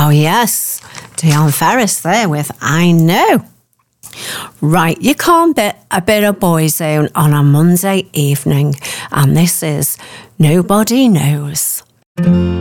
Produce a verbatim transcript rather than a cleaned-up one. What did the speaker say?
Oh, yes. Dion Ferris there with I Know. Right, you can't bet a bit of Boyzone on a Monday evening. And this is Nobody Knows.